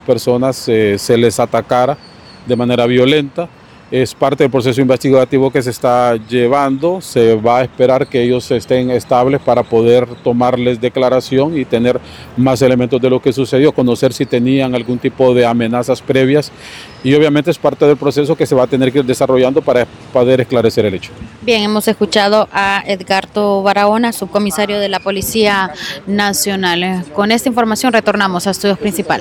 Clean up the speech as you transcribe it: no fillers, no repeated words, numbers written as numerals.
personas se les atacara de manera violenta. Es parte del proceso investigativo que se está llevando. Se va a esperar que ellos estén estables para poder tomarles declaración y tener más elementos de lo que sucedió, conocer si tenían algún tipo de amenazas previas, y obviamente es parte del proceso que se va a tener que ir desarrollando para poder esclarecer el hecho. Bien, hemos escuchado a Edgardo Barahona, subcomisario de la Policía Nacional. Con esta información retornamos a Estudios Principales.